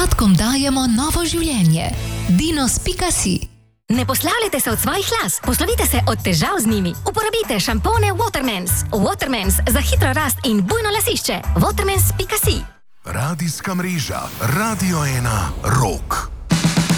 odpadkom dajemo novo življenje. Dinos.si. Ne poslavljajte se od svojih las, poslovite se od težav z njimi. Uporabite šampone Watermans. Watermans za hitro rast in bujno lasišče. Watermans.si. Radijska mreža Radio 1 Rock.